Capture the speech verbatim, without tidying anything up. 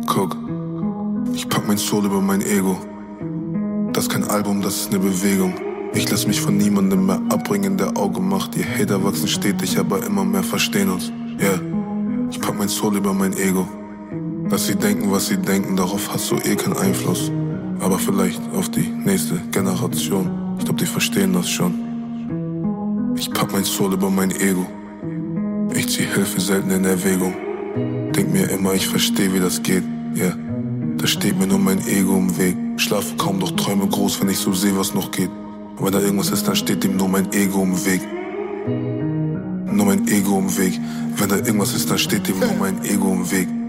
Guck, ich pack mein Soul über mein Ego. Das ist kein Album, das ist ne Bewegung. Ich lass mich von niemandem mehr abbringen, der Auge macht. Die Hater wachsen stetig, aber immer mehr verstehen uns. Yeah, ich pack mein Soul über mein Ego. Lass sie denken, was sie denken, darauf hast du eh keinen Einfluss. Aber vielleicht auf die nächste Generation. Ich glaub, die verstehen das schon. Ich pack mein Soul über mein Ego. Ich zieh Hilfe selten in Erwägung. Denk mir immer, ich versteh, wie das geht. Yeah, da steht mir nur mein Ego im Weg. Schlafe kaum, doch träume groß, wenn ich so seh, was noch geht. Und wenn da irgendwas ist, dann steht ihm nur mein Ego im Weg. Nur mein Ego im Weg. Wenn da irgendwas ist, dann steht ihm nur mein Ego im Weg.